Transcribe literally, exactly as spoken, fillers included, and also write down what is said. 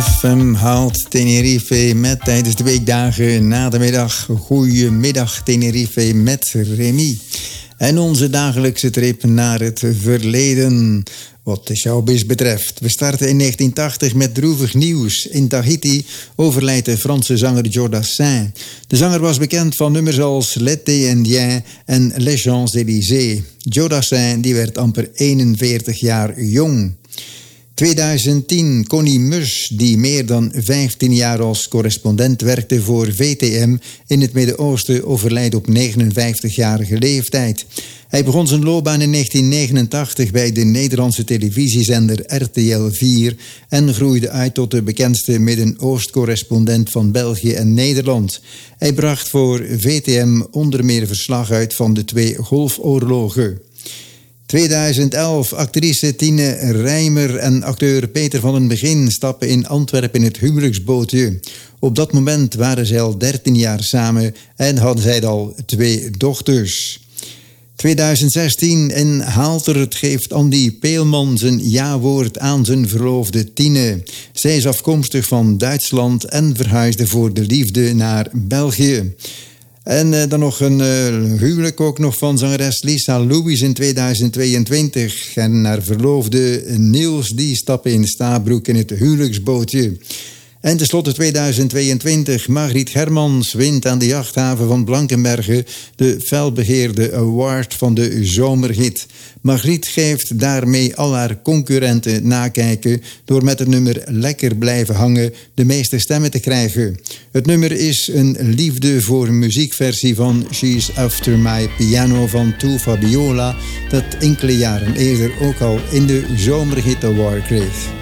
F M haalt Tenerife met tijdens de weekdagen na de middag. Goedemiddag Tenerife met Remy. En onze dagelijkse trip naar het verleden. Wat de showbiz betreft. We starten in negentien tachtig met droevig nieuws. In Tahiti overlijdt de Franse zanger Joe Dassin. De zanger was bekend van nummers als L'été indien en Les Champs-Élysées. Joe Dassin die werd amper eenenveertig jaar jong. tweeduizend tien, Connie Mus, die meer dan vijftien jaar als correspondent werkte voor V T M in het Midden-Oosten, overlijdt op negenenvijftigjarige leeftijd. Hij begon zijn loopbaan in negentien negenentachtig bij de Nederlandse televisiezender R T L vier en groeide uit tot de bekendste Midden-Oost-correspondent van België en Nederland. Hij bracht voor V T M onder meer verslag uit van de twee golfoorlogen. tweeduizend elf, actrice Tine Rijmer en acteur Peter van den Begin stappen in Antwerpen in het huwelijksbootje. Op dat moment waren zij al dertien jaar samen en hadden zij al twee dochters. tweeduizend zestien, in Haaltert geeft Andy Peelman zijn ja-woord aan zijn verloofde Tine. Zij is afkomstig van Duitsland en verhuisde voor de liefde naar België. En uh, dan nog een uh, huwelijk ook nog van zangeres Lisa Louis in tweeduizend tweeëntwintig. En haar verloofde Niels, die stappen in Stabroek in het huwelijksbootje. En tenslotte tweeduizend tweeëntwintig, Margriet Germans wint aan de jachthaven van Blankenberge de felbegeerde award van de zomerhit. Margriet geeft daarmee al haar concurrenten nakijken door met het nummer Lekker blijven hangen de meeste stemmen te krijgen. Het nummer is een liefde voor muziekversie van She's After My Piano van To Fabiola, dat enkele jaren eerder ook al in de zomerhit award kreeg.